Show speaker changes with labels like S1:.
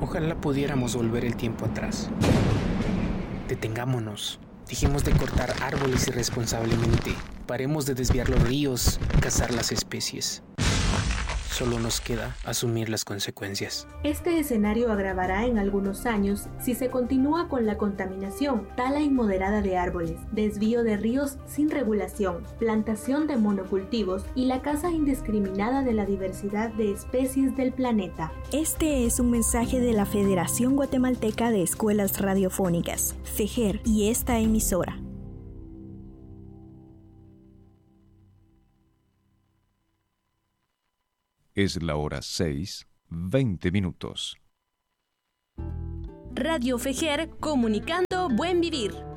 S1: Ojalá pudiéramos volver el tiempo atrás. Detengámonos. Dejemos de cortar árboles irresponsablemente. Paremos de desviar los ríos, cazar las especies. Solo nos queda asumir las consecuencias.
S2: Este escenario agravará en algunos años si se continúa con la contaminación, tala inmoderada de árboles, desvío de ríos sin regulación, plantación de monocultivos y la caza indiscriminada de la diversidad de especies del planeta.
S3: Este es un mensaje de la Federación Guatemalteca de Escuelas Radiofónicas, FEGER, y esta emisora.
S4: Es la hora 6:20.
S5: Radio FEGER, comunicando buen vivir.